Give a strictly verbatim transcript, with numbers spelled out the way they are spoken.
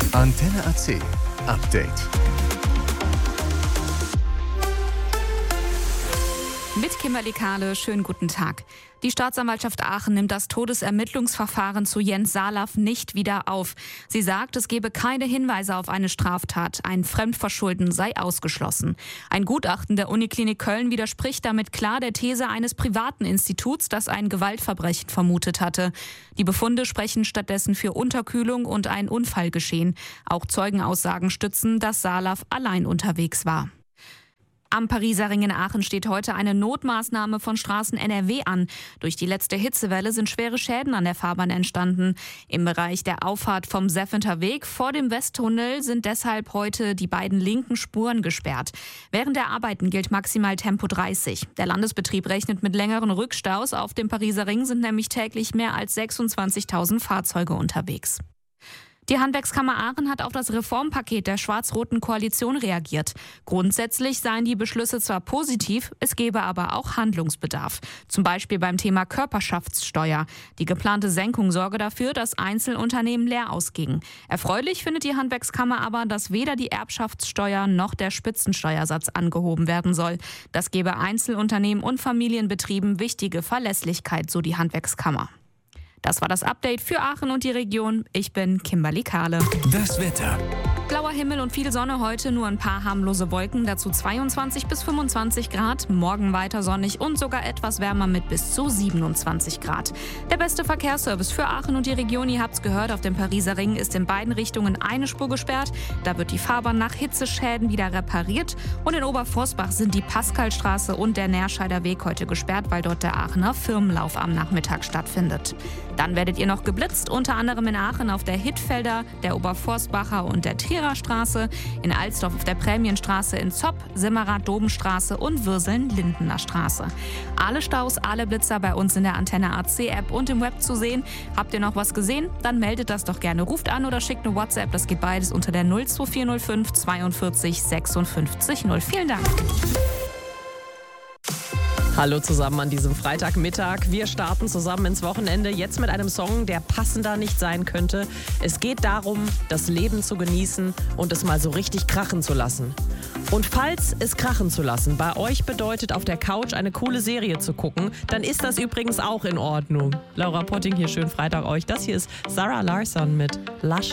Antenne A C Update. Mit Kimberly Kahle, schönen guten Tag. Die Staatsanwaltschaft Aachen nimmt das Todesermittlungsverfahren zu Jens Saalaw nicht wieder auf. Sie sagt, es gebe keine Hinweise auf eine Straftat. Ein Fremdverschulden sei ausgeschlossen. Ein Gutachten der Uniklinik Köln widerspricht damit klar der These eines privaten Instituts, das ein Gewaltverbrechen vermutet hatte. Die Befunde sprechen stattdessen für Unterkühlung und ein Unfallgeschehen. Auch Zeugenaussagen stützen, dass Saalaw allein unterwegs war. Am Pariser Ring in Aachen steht heute eine Notmaßnahme von Straßen N R W an. Durch die letzte Hitzewelle sind schwere Schäden an der Fahrbahn entstanden. Im Bereich der Auffahrt vom Seffenter Weg vor dem Westtunnel sind deshalb heute die beiden linken Spuren gesperrt. Während der Arbeiten gilt maximal Tempo dreißig. Der Landesbetrieb rechnet mit längeren Rückstaus. Auf dem Pariser Ring sind nämlich täglich mehr als sechsundzwanzigtausend Fahrzeuge unterwegs. Die Handwerkskammer Aachen hat auf das Reformpaket der schwarz-roten Koalition reagiert. Grundsätzlich seien die Beschlüsse zwar positiv, es gebe aber auch Handlungsbedarf. Zum Beispiel beim Thema Körperschaftssteuer. Die geplante Senkung sorge dafür, dass Einzelunternehmen leer ausgingen. Erfreulich findet die Handwerkskammer aber, dass weder die Erbschaftssteuer noch der Spitzensteuersatz angehoben werden soll. Das gebe Einzelunternehmen und Familienbetrieben wichtige Verlässlichkeit, so die Handwerkskammer. Das war das Update für Aachen und die Region. Ich bin Kimberly Kahle. Das Wetter. Blauer Himmel und viel Sonne heute, nur ein paar harmlose Wolken, dazu zweiundzwanzig bis fünfundzwanzig Grad. Morgen weiter sonnig und sogar etwas wärmer mit bis zu siebenundzwanzig Grad. Der beste Verkehrsservice für Aachen und die Region, ihr habt's gehört, auf dem Pariser Ring ist in beiden Richtungen eine Spur gesperrt. Da wird die Fahrbahn nach Hitzeschäden wieder repariert. Und in Oberforstbach sind die Pascalstraße und der Nerscheider Weg heute gesperrt, weil dort der Aachener Firmenlauf am Nachmittag stattfindet. Dann werdet ihr noch geblitzt, unter anderem in Aachen auf der Hittfelder, der Oberforstbacher und der Trierer Straße, in Alsdorf auf der Prämienstraße, in Zopp, Simmerath-Dobenstraße und Würseln-Lindener Straße. Alle Staus, alle Blitzer bei uns in der Antenne A C App und im Web zu sehen. Habt ihr noch was gesehen? Dann meldet das doch gerne. Ruft an oder schickt eine WhatsApp. Das geht beides unter der null zwei vier null fünf zweiundvierzig sechsundfünfzig null. Vielen Dank. Hallo zusammen an diesem Freitagmittag. Wir starten zusammen ins Wochenende, jetzt mit einem Song, der passender nicht sein könnte. Es geht darum, das Leben zu genießen und es mal so richtig krachen zu lassen. Und falls es krachen zu lassen bei euch bedeutet, auf der Couch eine coole Serie zu gucken, dann ist das übrigens auch in Ordnung. Laura Potting hier, schönen Freitag euch. Das hier ist Sarah Larsson mit Lush.